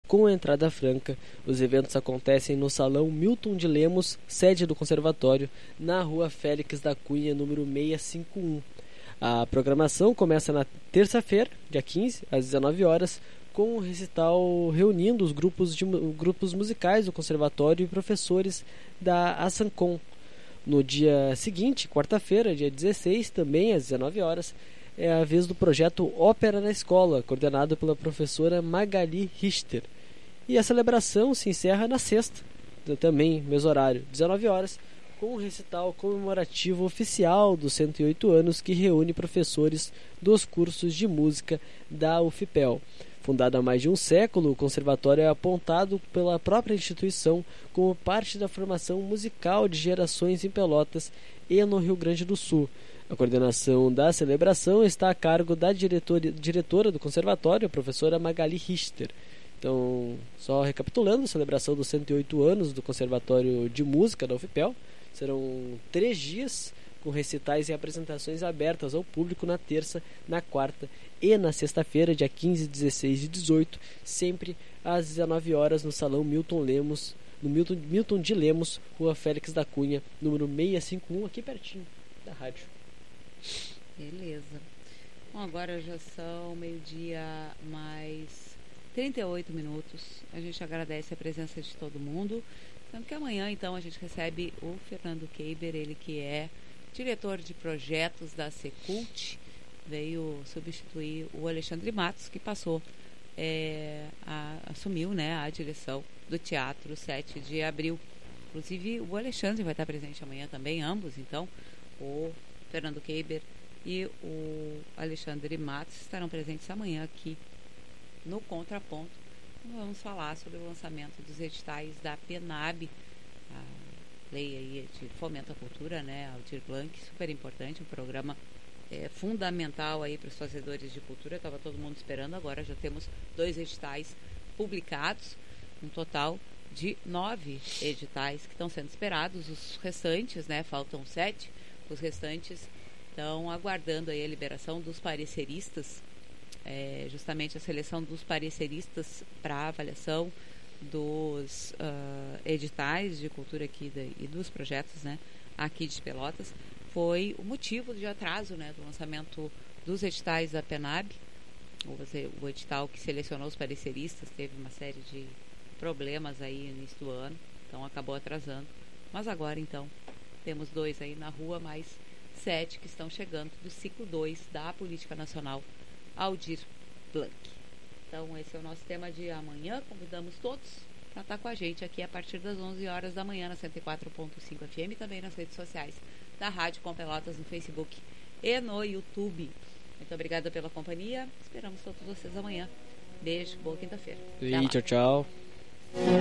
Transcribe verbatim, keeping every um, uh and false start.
com entrada franca. Os eventos acontecem no Salão Milton de Lemos, sede do Conservatório, na Rua Félix da Cunha, número seiscentos e cinquenta e um. A programação começa na terça-feira, dia quinze, às dezenove horas, com um recital reunindo os grupos, de, grupos musicais do Conservatório e professores da Asancon. No dia seguinte, quarta-feira, dia dezesseis, também às dezenove horas, é a vez do projeto Ópera na Escola, coordenado pela professora Magali Richter. E a celebração se encerra na sexta, também mesmo horário, dezenove horas, com um recital comemorativo oficial dos cento e oito anos que reúne professores dos cursos de música da U F P E L. Fundado há mais de um século, o conservatório é apontado pela própria instituição como parte da formação musical de gerações em Pelotas e no Rio Grande do Sul. A coordenação da celebração está a cargo da diretora, diretora do conservatório, a professora Magali Richter. Então, só recapitulando, a celebração dos cento e oito anos do Conservatório de Música da U F P E L serão três dias, com recitais e apresentações abertas ao público na terça, na quarta e na sexta-feira, dia quinze, dezesseis e dezoito, sempre às dezenove horas no Salão Milton Lemos, no Milton, Milton de Lemos, Rua Félix da Cunha, número seiscentos e cinquenta e um, aqui pertinho da rádio. Beleza. Bom, agora já são meio-dia mais trinta e oito minutos. A gente agradece a presença de todo mundo. Então, que amanhã, então, a gente recebe o Fernando Keiber, ele que é diretor de projetos da Secult, veio substituir o Alexandre Matos, que passou, é, a, assumiu, né, a direção do Teatro sete de abril. Inclusive, o Alexandre vai estar presente amanhã também, ambos, então, o Fernando Keiber e o Alexandre Matos estarão presentes amanhã aqui no Contraponto. Vamos falar sobre o lançamento dos editais da PENAB, a lei aí de fomento à cultura, né, Aldir Blanc, super importante, um programa é, fundamental aí para os fazedores de cultura. Estava todo mundo esperando, agora já temos dois editais publicados, um total de nove editais que estão sendo esperados. Os restantes, né, faltam sete, os restantes estão aguardando aí a liberação dos pareceristas, é, justamente a seleção dos pareceristas para avaliação dos uh, editais de cultura aqui de, e dos projetos, né, aqui de Pelotas, foi o motivo de atraso, né, do lançamento dos editais da PENAB. O, o edital que selecionou os pareceristas teve uma série de problemas aí no início do ano, então acabou atrasando. Mas agora, então, temos dois aí na rua, mais sete que estão chegando do ciclo dois da Política Nacional Aldir Blanc. Então, esse é o nosso tema de amanhã. Convidamos todos para estar com a gente aqui a partir das onze horas da manhã na cento e quatro ponto cinco F M e também nas redes sociais da Rádio Com Pelotas, no Facebook e no YouTube. Muito obrigada pela companhia. Esperamos todos vocês amanhã. Beijo, boa quinta-feira. E tchau, tchau.